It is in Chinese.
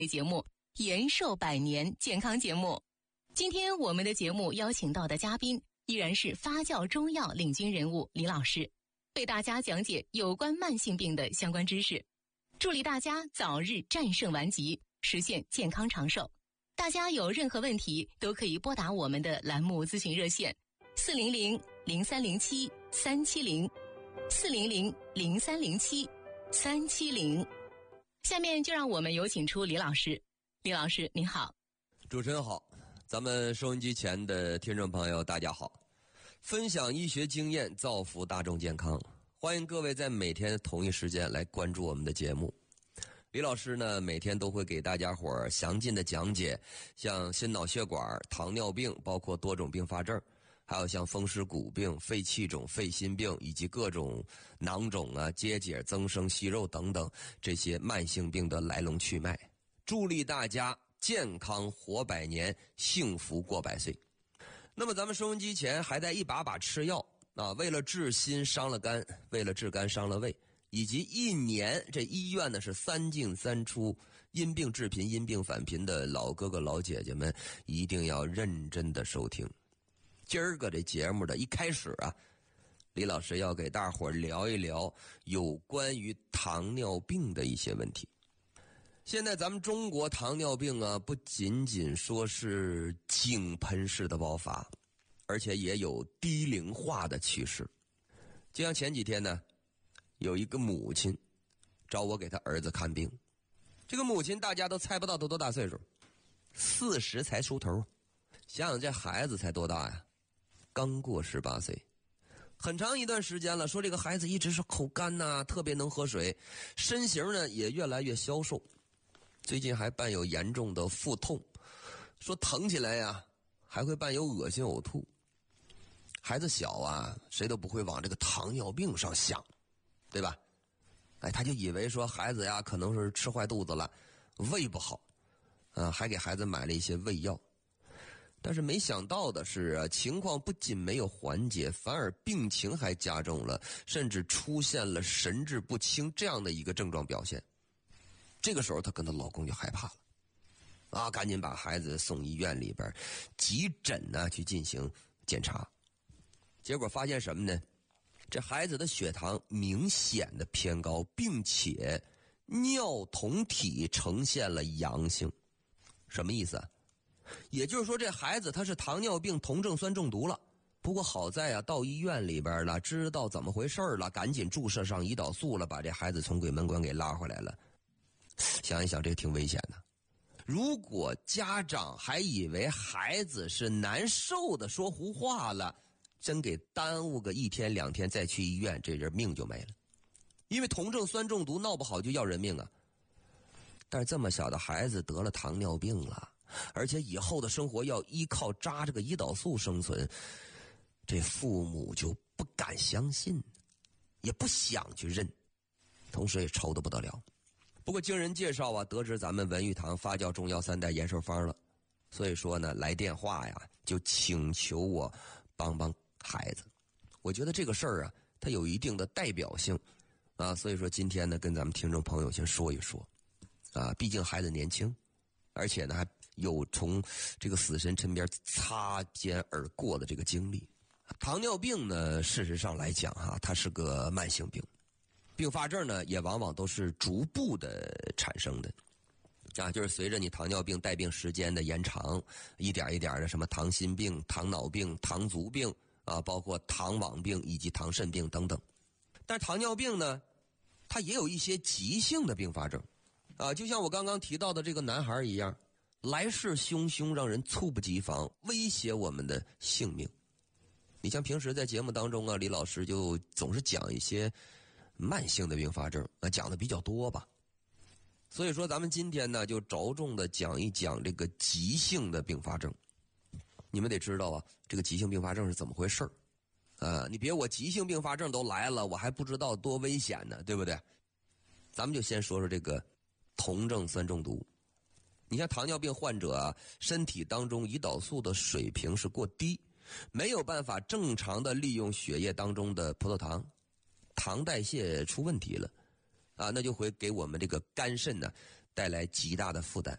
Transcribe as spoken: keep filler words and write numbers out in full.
节目延寿百年健康节目。今天我们的节目邀请到的嘉宾依然是发酵中药领军人物李老师，为大家讲解有关慢性病的相关知识，助力大家早日战胜顽疾，实现健康长寿。大家有任何问题都可以拨打我们的栏目咨询热线四零零零三零七三七零四零零零三零七三七零。下面就让我们有请出李老师。李老师您好。 主持人好，咱们收音机前的听众朋友大家好。分享医学经验，造福大众健康，欢迎各位在每天同一时间来关注我们的节目。李老师呢，每天都会给大家伙儿详尽的讲解像心脑血管、糖尿病，包括多种并发症，还有像风湿骨病、肺气肿、肺心病，以及各种囊肿啊、结节、增生、息肉等等这些慢性病的来龙去脉，助力大家健康活百年，幸福过百岁。那么咱们收音机前还在一把把吃药啊，为了治心伤了肝，为了治肝伤了胃，以及一年这医院呢是三进三出，因病致贫，因病返贫的老哥哥老姐姐们一定要认真的收听。今儿个这节目的一开始啊，李老师要给大伙儿聊一聊有关于糖尿病的一些问题。现在咱们中国糖尿病啊，不仅仅说是井喷式的爆发，而且也有低龄化的趋势。就像前几天呢，有一个母亲找我给他儿子看病，这个母亲大家都猜不到他多大岁数，四十才出头。想想这孩子才多大呀，刚过十八岁。很长一段时间了，说这个孩子一直是口干呐、啊，特别能喝水，身形呢也越来越消瘦，最近还伴有严重的腹痛，说疼起来呀还会伴有恶心呕吐。孩子小啊，谁都不会往这个糖尿病上想，对吧？哎，他就以为说孩子呀可能是吃坏肚子了，胃不好啊，还给孩子买了一些胃药。但是没想到的是啊，情况不仅没有缓解，反而病情还加重了，甚至出现了神志不清这样的一个症状表现。这个时候她跟她老公就害怕了啊，赶紧把孩子送医院里边急诊呢去进行检查。结果发现什么呢？这孩子的血糖明显的偏高，并且尿酮体呈现了阳性。什么意思啊？也就是说这孩子他是糖尿病酮症酸中毒了。不过好在啊，到医院里边了，知道怎么回事了，赶紧注射上胰岛素了，把这孩子从鬼门关给拉回来了。想一想，这个挺危险的。如果家长还以为孩子是难受的说胡话了，真给耽误个一天两天再去医院，这人命就没了。因为酮症酸中毒闹不好就要人命啊。但是这么小的孩子得了糖尿病了，而且以后的生活要依靠扎这个胰岛素生存，这父母就不敢相信，也不想去认，同时也愁得不得了。不过经人介绍啊，得知咱们文玉堂发酵中药三代延寿方了，所以说呢，来电话呀，就请求我帮帮孩子。我觉得这个事儿啊，它有一定的代表性啊，所以说今天呢，跟咱们听众朋友先说一说啊，毕竟孩子年轻，而且呢还有从这个死神身边擦肩而过的这个经历。糖尿病呢，事实上来讲哈、啊，它是个慢性病，并发症呢也往往都是逐步的产生的啊，就是随着你糖尿病带病时间的延长，一点一点的什么糖心病、糖脑病、糖足病啊，包括糖网病以及糖肾病等等。但是糖尿病呢，它也有一些急性的并发症啊，就像我刚刚提到的这个男孩一样，来势汹汹，让人猝不及防，威胁我们的性命。你像平时在节目当中啊，李老师就总是讲一些慢性的并发症啊，讲的比较多吧。所以说咱们今天呢，就着重的讲一讲这个急性的并发症。你们得知道啊，这个急性并发症是怎么回事儿啊？你别我急性并发症都来了，我还不知道多危险呢，对不对？咱们就先说说这个酮症酸中毒。你像糖尿病患者啊，身体当中胰岛素的水平是过低，没有办法正常的利用血液当中的葡萄糖，糖代谢出问题了啊，那就会给我们这个肝肾呢带来极大的负担。